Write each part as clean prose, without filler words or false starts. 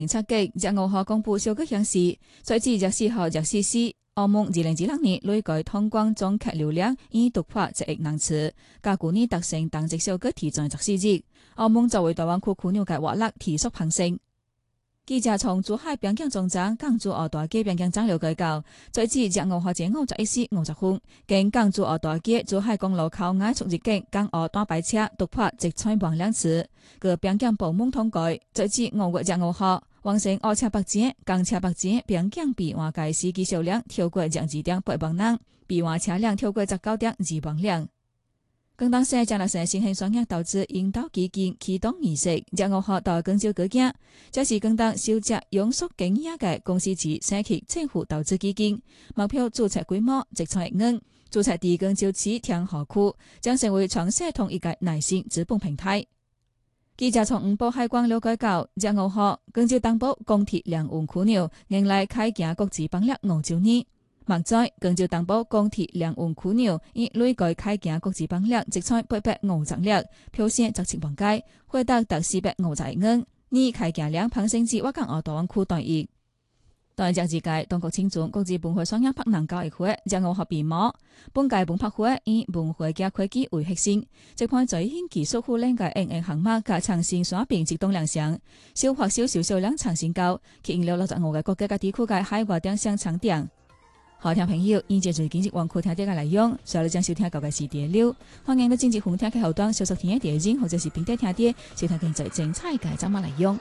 7日5號公布數據顯示，截至14號14時，澳門2026年累計通關總客流量已突破1億人次，較去年達成同一數據提前14日。澳門作為大灣區樞紐嘅活力持續攀升。記者從珠海邊境總站港珠澳大橋邊境站了解到，截至5號前51時50分，經港珠澳大橋珠海公路口外出入境港澳大巴車突破1,000萬輛次。據邊境部門統計，截至5月5號，完成澳車北捷、港車北捷邊境閉環嘅司機數量超過22.8萬人，閉環車輛超過19.2萬輛。廣東省江樂省新興商業投資引導基金啟動儀式5號到廣州舉行，這是廣東首隻用縮經營嘅公司制社企政府投資基金，目標註冊規模1,000億元，註冊地廣州市天河區，將成為全社統一嘅內線資本平台。記者從五寶海關了解到，5號廣州東部鋼鐵兩運樞紐迎來開建國際邦列5周年。目前，廣州東部鋼鐵兩運樞紐已累計開建國際邦列1,850列，票選17萬間，獲得450億元，以開建量攀升至粵港澳大灣區第一。在這一屆當局慶祝國際文化雙年柏林交易會5號閉幕，本屆文博會以文化加科技為核心，這款最新技術互聯嘅應用項目加創新雙邊節動亮相，小或小銷售量創新高，吸引了65個國家及地區嘅海外電商廠店。好聽朋友，現在最經濟網課聽啲嘅內容，所以將收聽到嘅是第6，歡迎到經濟風聽嘅後端收聽第1或者是並聽啲收聽更最精彩嘅節目內容。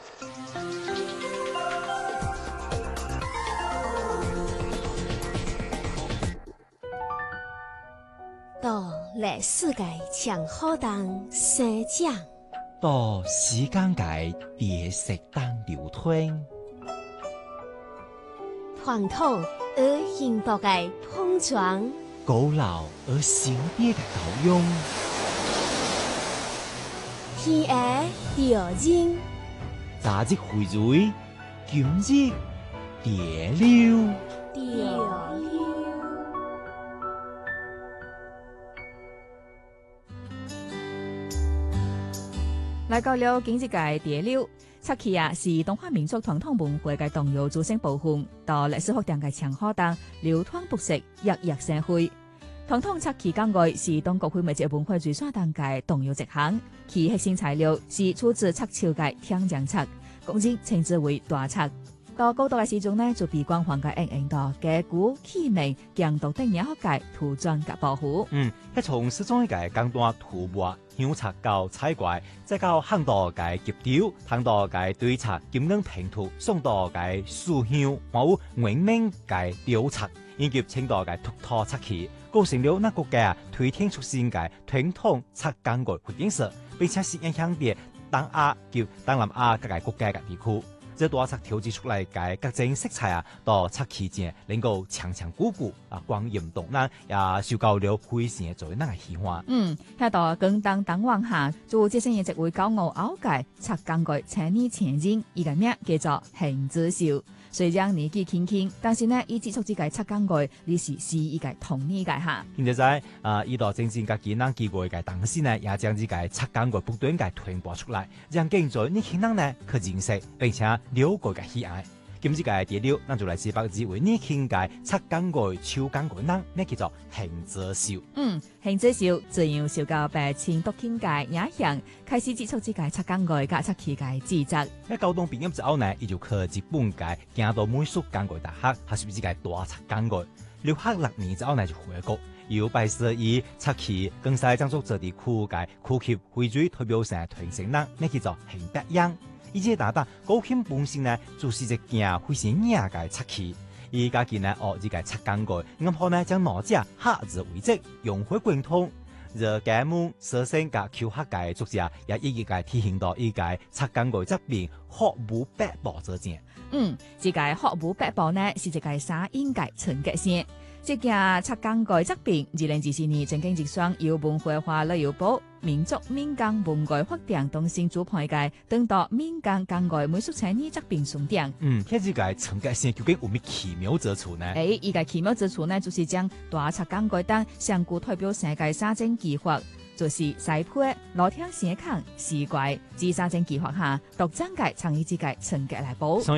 到歷史界唱好當生長， 到時間界別色當流推， 傳統而現代嘅碰撞， 古老而新別嘅交融， 天涯調整， 早日匯聚，今日別了。 來到了經濟界第6，漆器是東華民族傳統文化嘅重要組成部分，到歷史學店嘅長河檔流傳不息，日日盛會。傳統漆器工藝是中國非物質文化遺產當嘅重要一項，其核心材料是出自漆潮嘅天然漆，古人稱之為大漆。到古代嘅時鐘呢，就被光環嘅應用到加固、起名、強度等嘢學界塗磚及保護。 喺從始終嘅簡單塗抹、香漆到彩繪，再到很多嘅結雕、很多嘅對漆、金銀拼圖，送到嘅素香，還有文明嘅雕漆，以及青島嘅土陶漆器，構成了那個嘅推天出新嘅傳統漆工藝環境色，並且是影響啲東亞及東南亞各個國家嘅地區。這大漆調製出來嘅各種色彩啊，到漆器間能夠強強鼓鼓啊，光豔動人，也受到了非常做人嘅喜歡。 喺度廣東東王下，做這些嘢就會驕傲傲界漆工藝千年前人，一個名叫做邢子秀。雖然年紀輕輕，但是呢，伊接觸這個漆工藝，你是一個同年嘅下。 現在依度正正嘅技能機會嘅當時呢，也將這個漆工藝不斷嘅傳播出來，讓更多年輕人呢去認識並且了解嘅喜愛。今次嘅第6，咱就來自北市為年輕嘅漆工藝、手工藝人，呢叫做邢子秀。 邢子秀自幼受到白青讀經嘅影響，開始接觸這個漆工藝加漆器嘅製作。 喺高中畢業之後呢，伊就去日本嘅京都美術工藝大學學習這個大漆工藝。留學6年之後呢，就回國，又拜師以漆器更是將做這地區嘅區級會最代表性傳承人，呢叫做邢伯陽。伊這大大高興本身呢，就是一件非常硬嘅漆器。伊家己呢學這個漆工藝，然後呢將哪隻下字為質，融會貫通。而家門師生甲求學嘅作者也一一個體現到伊個漆工藝這邊學無百寶之見。 這個學無百寶呢是一個啥應該存嘅先。這件漆工藝這邊2024年正經直上由文化化旅遊部民族民間文藝發展中心主辦嘅等到民間工藝美術產業這邊送點。 喺這個存嘅先究竟有咩奇妙之處呢？ 伊個奇妙之處呢，就是將大漆工藝等上古代表性嘅沙蒸技法， 就是西坡、羅廳、蛇坑、四怪、自沙鎮計劃下，獨增界倡議之界成績來報。